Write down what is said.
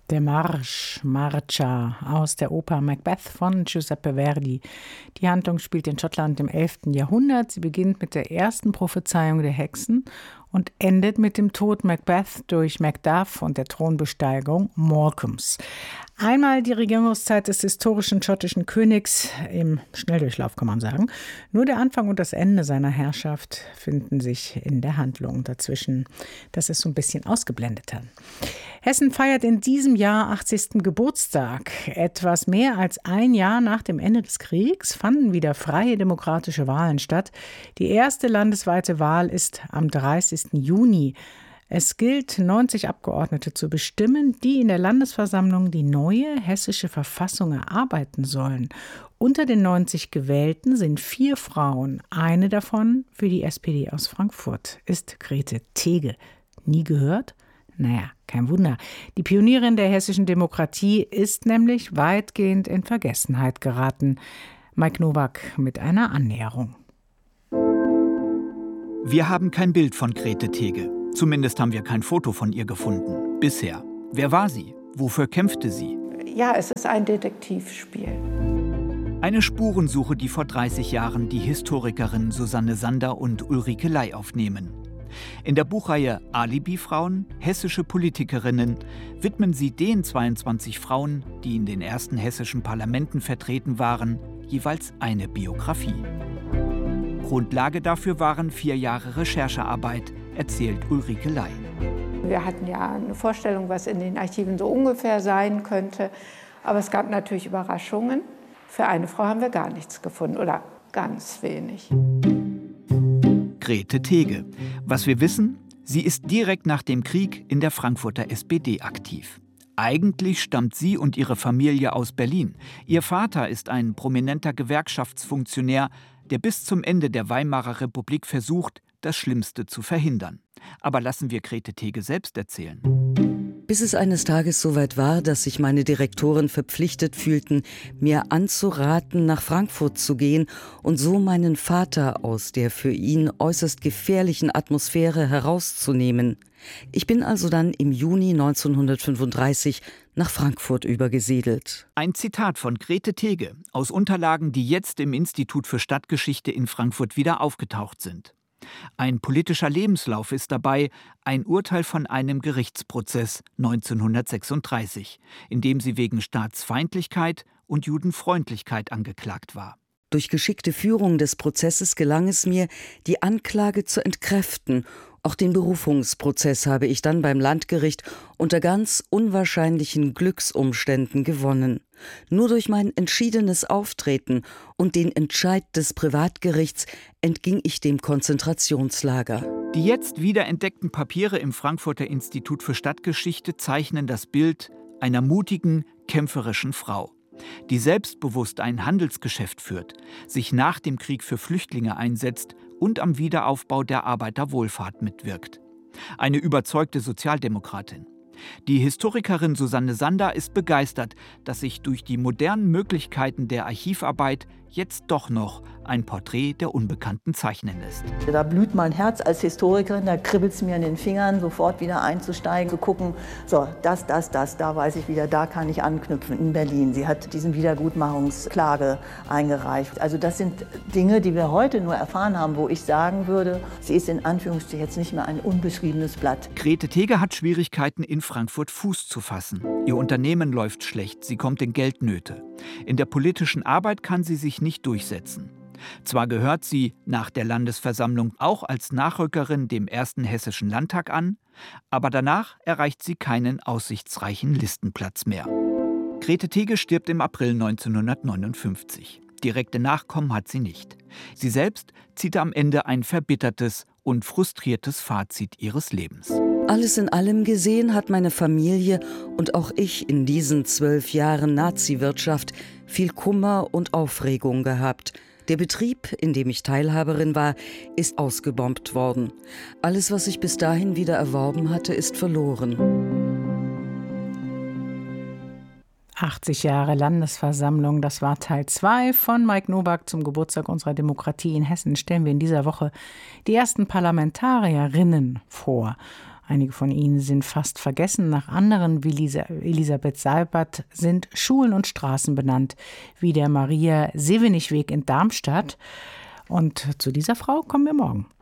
Der Marsch, Marcia aus der Oper Macbeth von Giuseppe Verdi. Die Handlung spielt in Schottland im 11. Jahrhundert. Sie beginnt mit der ersten Prophezeiung der Hexen und endet mit dem Tod Macbeth durch Macduff und der Thronbesteigung Morecambe's. Einmal die Regierungszeit des historischen schottischen Königs im Schnelldurchlauf, kann man sagen. Nur der Anfang und das Ende seiner Herrschaft finden sich in der Handlung dazwischen. Das ist so ein bisschen ausgeblendet dann. Hessen feiert in diesem Jahr 80. Geburtstag. Etwas mehr als ein Jahr nach dem Ende des Kriegs fanden wieder freie demokratische Wahlen statt. Die erste landesweite Wahl ist am 30. Juni. Es gilt, 90 Abgeordnete zu bestimmen, die in der Landesversammlung die neue hessische Verfassung erarbeiten sollen. Unter den 90 Gewählten sind 4 Frauen. Eine davon für die SPD aus Frankfurt ist Grete Tege. Nie gehört? Naja, kein Wunder. Die Pionierin der hessischen Demokratie ist nämlich weitgehend in Vergessenheit geraten. Mike Nowak mit einer Annäherung. Wir haben kein Bild von Grete Tege. Zumindest haben wir kein Foto von ihr gefunden. Bisher. Wer war sie? Wofür kämpfte sie? Ja, es ist ein Detektivspiel. Eine Spurensuche, die vor 30 Jahren die Historikerinnen Susanne Sander und Ulrike Ley aufnehmen. In der Buchreihe Alibi-Frauen, hessische Politikerinnen, widmen sie den 22 Frauen, die in den ersten hessischen Parlamenten vertreten waren, jeweils eine Biografie. Grundlage dafür waren 4 Jahre Recherchearbeit, erzählt Ulrike Ley. Wir hatten ja eine Vorstellung, was in den Archiven so ungefähr sein könnte. Aber es gab natürlich Überraschungen. Für eine Frau haben wir gar nichts gefunden oder ganz wenig. Grete Tege. Was wir wissen, sie ist direkt nach dem Krieg in der Frankfurter SPD aktiv. Eigentlich stammt sie und ihre Familie aus Berlin. Ihr Vater ist ein prominenter Gewerkschaftsfunktionär, der bis zum Ende der Weimarer Republik versucht, das Schlimmste zu verhindern. Aber lassen wir Grete Tege selbst erzählen. Bis es eines Tages soweit war, dass sich meine Direktoren verpflichtet fühlten, mir anzuraten, nach Frankfurt zu gehen und so meinen Vater aus der für ihn äußerst gefährlichen Atmosphäre herauszunehmen. Ich bin also dann im Juni 1935 nach Frankfurt übergesiedelt. Ein Zitat von Grete Tege aus Unterlagen, die jetzt im Institut für Stadtgeschichte in Frankfurt wieder aufgetaucht sind. Ein politischer Lebenslauf ist dabei, ein Urteil von einem Gerichtsprozess 1936, in dem sie wegen Staatsfeindlichkeit und Judenfreundlichkeit angeklagt war. Durch geschickte Führung des Prozesses gelang es mir, die Anklage zu entkräften. Auch den Berufungsprozess habe ich dann beim Landgericht unter ganz unwahrscheinlichen Glücksumständen gewonnen. Nur durch mein entschiedenes Auftreten und den Entscheid des Privatgerichts entging ich dem Konzentrationslager. Die jetzt wiederentdeckten Papiere im Frankfurter Institut für Stadtgeschichte zeichnen das Bild einer mutigen, kämpferischen Frau, die selbstbewusst ein Handelsgeschäft führt, sich nach dem Krieg für Flüchtlinge einsetzt und am Wiederaufbau der Arbeiterwohlfahrt mitwirkt. Eine überzeugte Sozialdemokratin. Die Historikerin Susanne Sander ist begeistert, dass sich durch die modernen Möglichkeiten der Archivarbeit jetzt doch noch ein Porträt der Unbekannten zeichnen lässt. Da blüht mein Herz als Historikerin, da kribbelt es mir in den Fingern, sofort wieder einzusteigen, zu gucken, so, da weiß ich wieder, da kann ich anknüpfen in Berlin. Sie hat diesen Wiedergutmachungsklage eingereicht. Also das sind Dinge, die wir heute nur erfahren haben, wo ich sagen würde, sie ist in Anführungsstrichen jetzt nicht mehr ein unbeschriebenes Blatt. Grete Tege hat Schwierigkeiten, in Frankfurt Fuß zu fassen. Ihr Unternehmen läuft schlecht, sie kommt in Geldnöte. In der politischen Arbeit kann sie sich nicht durchsetzen. Zwar gehört sie nach der Landesversammlung auch als Nachrückerin dem ersten Hessischen Landtag an, aber danach erreicht sie keinen aussichtsreichen Listenplatz mehr. Grete Tege stirbt im April 1959. Direkte Nachkommen hat sie nicht. Sie selbst zieht am Ende ein verbittertes und frustriertes Fazit ihres Lebens. Alles in allem gesehen hat meine Familie und auch ich in diesen 12 Jahren Nazi-Wirtschaft viel Kummer und Aufregung gehabt. Der Betrieb, in dem ich Teilhaberin war, ist ausgebombt worden. Alles, was ich bis dahin wieder erworben hatte, ist verloren. 80 Jahre Landesversammlung, das war Teil 2 von Mike Nowak zum Geburtstag unserer Demokratie in Hessen. Stellen wir in dieser Woche die ersten Parlamentarierinnen vor. Einige von ihnen sind fast vergessen. Nach anderen wie Elisabeth Seibert sind Schulen und Straßen benannt, wie der Maria-Sevenich-Weg in Darmstadt. Und zu dieser Frau kommen wir morgen.